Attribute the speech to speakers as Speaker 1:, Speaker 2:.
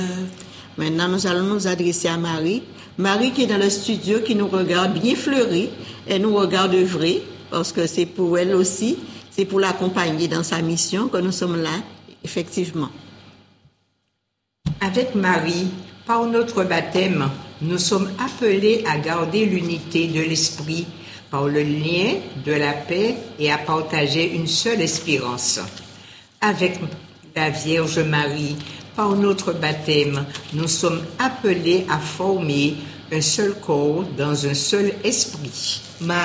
Speaker 1: Maintenant, nous allons nous adresser à Marie. Marie qui est dans le studio, qui nous regarde bien fleurie. Elle nous regarde œuvrer, parce que c'est pour elle aussi, c'est pour l'accompagner dans sa mission que nous sommes là, effectivement.
Speaker 2: Avec Marie, par notre baptême, nous sommes appelés à garder l'unité de l'esprit par le lien de la paix et à partager une seule espérance. Avec la Vierge Marie, par notre baptême, nous sommes appelés à former un seul corps dans un seul esprit.